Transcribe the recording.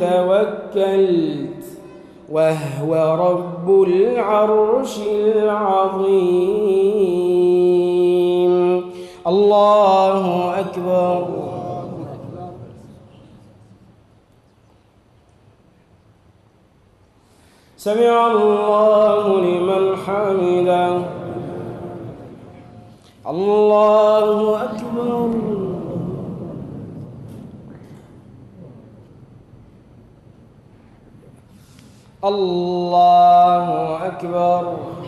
توكلت وهو رب العرش العظيم. الله أكبر. سمع الله لمن حمده. الله أكبر. الله أكبر.